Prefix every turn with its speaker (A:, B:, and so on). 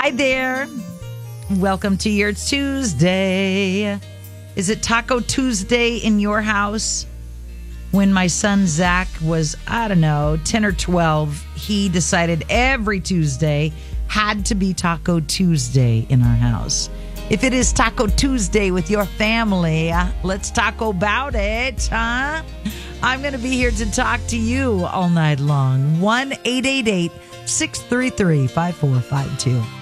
A: Hi there. Welcome to your Tuesday. Is it Taco Tuesday in your house? When my son Zach was, 10 or 12, he decided every Tuesday had to be Taco Tuesday in our house. If it is Taco Tuesday with your family, let's talk about it, huh? I'm going to be here to talk to you all night long. 1-888-633-5452.